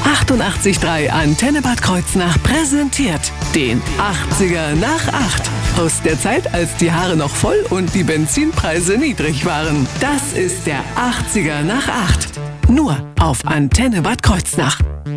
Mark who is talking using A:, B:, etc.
A: 88,3 Antenne Bad Kreuznach präsentiert den 80er nach 8. Aus der Zeit, als die Haare noch voll und die Benzinpreise niedrig waren. Das ist der 80er nach 8. Nur auf Antenne Bad Kreuznach.